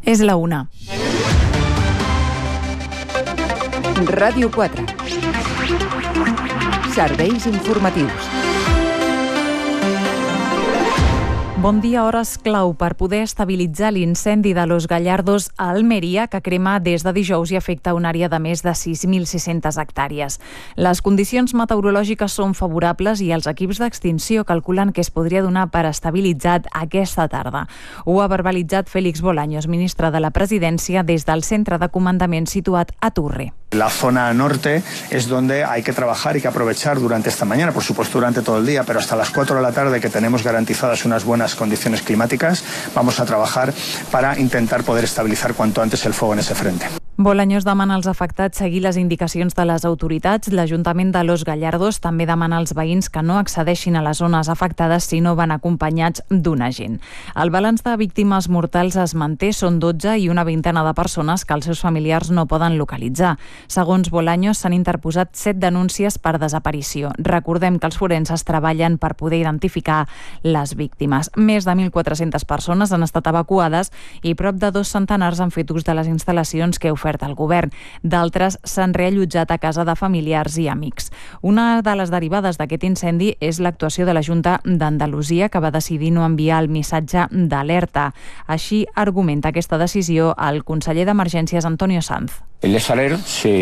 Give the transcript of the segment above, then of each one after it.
És la 1. Ràdio 4. Serveis informatius. Bon dia, hores clau per poder estabilitzar l'incendi de Los Gallardos a Almeria, que crema des de dijous i afecta una àrea de més de 6.600 hectàrees. Les condicions meteorològiques són favorables i els equips d'extinció calculen que es podria donar per estabilitzat aquesta tarda. Ho ha verbalitzat Félix Bolaños, ministre de la Presidència, des del centre de comandament situat a Turre. La zona norte es donde hay que trabajar y que aprovechar durante esta mañana, por supuesto durante todo el día, pero hasta las 4 de la tarde, que tenemos garantizadas unas buenas condiciones climáticas, vamos a trabajar para intentar poder estabilizar cuanto antes el fuego en ese frente. Bolaños demana als afectats seguir les indicacions de les autoritats. L'Ajuntament de Los Gallardos també demana als veïns que no accedeixin a les zones afectades si no van acompanyats d'un agent. El balanç de víctimes mortals es manté, són 12 i una vintena de persones que els seus familiars no poden localitzar. Segons Bolaños, s'han interposat 7 denúncies per desaparició. Recordem que els forenses treballen per poder identificar les víctimes. Més de 1.400 persones han estat evacuades i prop de 2 centenars han fet ús de les instal·lacions que ha ofert el govern. D'altres s'han reallotjat a casa de familiars i amics. Una de les derivades d'aquest incendi és l'actuació de la Junta d'Andalusia, que va decidir no enviar el missatge d'alerta. Així argumenta aquesta decisió el conseller d'Emergències, Antonio Sanz. El desaler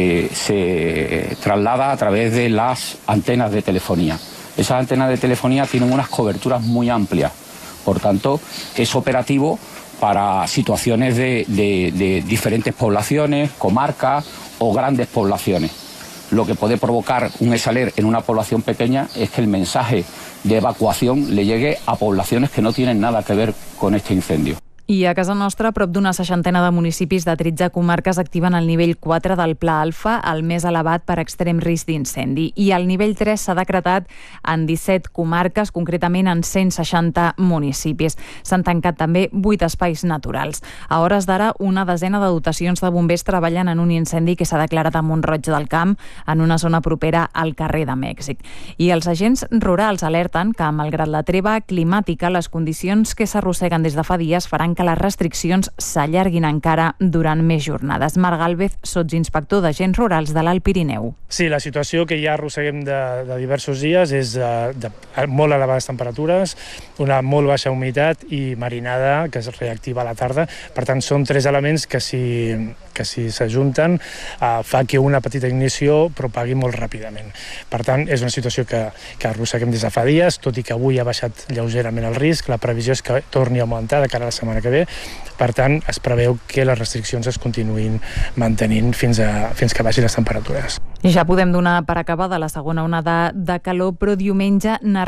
se traslada a través de las antenas de telefonía. Esas antenas de telefonía tienen unas coberturas muy amplias. Por tanto, es operativo para situaciones de diferentes poblaciones, comarcas o grandes poblaciones. Lo que puede provocar un desaler en una población pequeña es que el mensaje de evacuación le llegue a poblaciones que no tienen nada que ver con este incendio. I a casa nostra, prop d'una 60 de municipis de 13 comarques activen el nivell 4 del Pla Alfa, el més elevat per extrem risc d'incendi. I el nivell 3 s'ha decretat en 17 comarques, concretament en 160 municipis. S'han tancat també 8 espais naturals. A hores d'ara, una desena de dotacions de bombers treballen en un incendi que s'ha declarat a Mont-roig del Camp, en una zona propera al carrer de Mèxic. I els agents rurals alerten que, malgrat la treva climàtica, les condicions que s'arrosseguen des de fa dies faran que les restriccions s'allarguin encara durant més jornades. Marc Gálvez, sotsinspector d'agents rurals de l'Alt Pirineu. Sí, la situació que ja arrosseguem de diversos dies és de molt elevades temperatures, una molt baixa humitat i marinada que es reactiva a la tarda. Per tant, són 3 elements que si s'ajunten fa que una petita ignició propagui molt ràpidament. Per tant, és una situació que arrosseguem des de fa dies, tot i que avui ha baixat lleugerament el risc. La previsió és que torni a augmentar de cara a la setmana que ve. Per tant, es preveu que les restriccions es continuïn mantenint fins que baixin les temperatures. Ja podem donar per acabada la segona onada de calor, però diumenge